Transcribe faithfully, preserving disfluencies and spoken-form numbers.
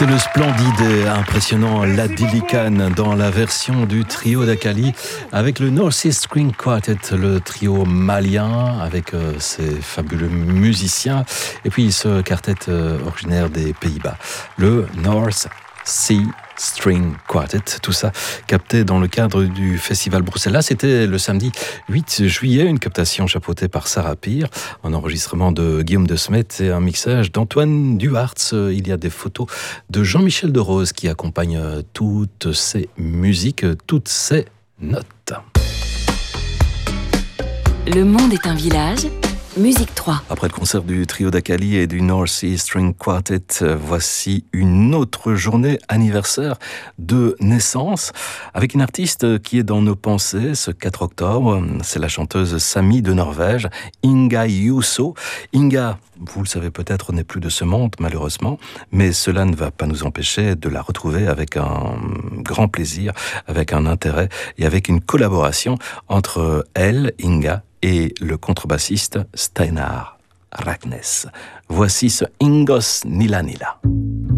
C'était le splendide et impressionnant Ladili Khan dans la version du trio d'Akali avec le North East String Quartet, le trio malien avec euh, ses fabuleux musiciens, et puis ce quartet euh, originaire des Pays-Bas, le North Sea String Quartet, tout ça capté dans le cadre du festival Bruxelles. Là, c'était le samedi huit juillet, une captation chapeautée par Sarah Peer, un enregistrement de Guillaume de Smet et un mixage d'Antoine Duhartz. Il y a des photos de Jean-Michel de Rose qui accompagnent toutes ces musiques, toutes ces notes. Le monde est un village. Musique trois. Après le concert du trio d'Akali et du North Sea String Quartet, voici une autre journée anniversaire de naissance avec une artiste qui est dans nos pensées ce quatre octobre. C'est la chanteuse Sami de Norvège, Inga Juso. Inga, vous le savez peut-être, n'est plus de ce monde malheureusement, mais cela ne va pas nous empêcher de la retrouver avec un grand plaisir, avec un intérêt et avec une collaboration entre elle, Inga, et le contrebassiste Steinar Raknes. Voici ce Ingos Nila Nila.